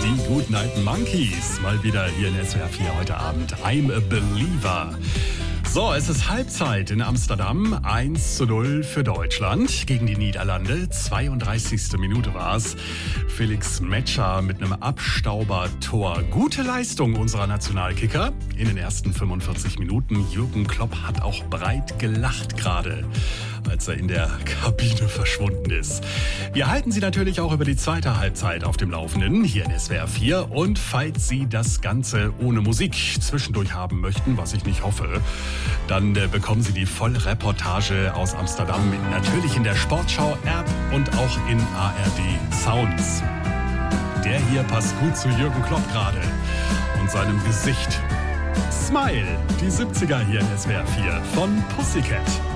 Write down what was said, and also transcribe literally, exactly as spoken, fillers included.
Die Goodnight Monkeys, mal wieder hier in S W R vier heute Abend. I'm a Believer. So, es ist Halbzeit in Amsterdam. eins zu null für Deutschland gegen die Niederlande. zweiunddreißigste Minute war es. Felix Metscher mit einem Abstaubertor. Gute Leistung unserer Nationalkicker in den ersten fünfundvierzig Minuten. Jürgen Klopp hat auch breit gelacht gerade, als er in der Kabine verschwunden ist. Wir halten Sie natürlich auch über die zweite Halbzeit auf dem Laufenden hier in S W R vier. Und falls Sie das Ganze ohne Musik zwischendurch haben möchten, was ich nicht hoffe, dann äh, bekommen Sie die Vollreportage aus Amsterdam natürlich in der Sportschau-App und auch in A R D Sounds. Der hier passt gut zu Jürgen Klopp gerade und seinem Gesicht. Smile, die siebziger hier in S W R vier von Pussycat.